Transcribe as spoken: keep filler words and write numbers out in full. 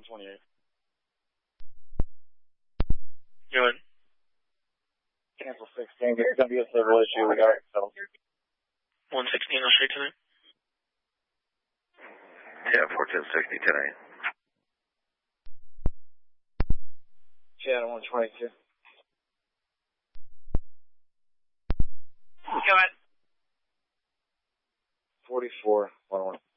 one twenty-eight. Good. Cancel sixteen. It's going to be a civil issue. We got it settled. one sixteen, I'll straight tonight. Yeah, fourteen sixty tonight. Channel one twenty-two. Go ahead. forty-four, one one.